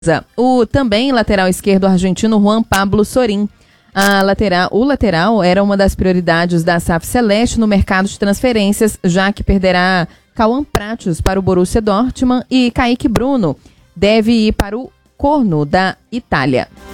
O também lateral esquerdo argentino Juan Pablo Sorin. O lateral era uma das prioridades da SAF Celeste no mercado de transferências, já que perderá Cauã Pratos para o Borussia Dortmund e Kaique Bruno deve ir para o Corno da Itália.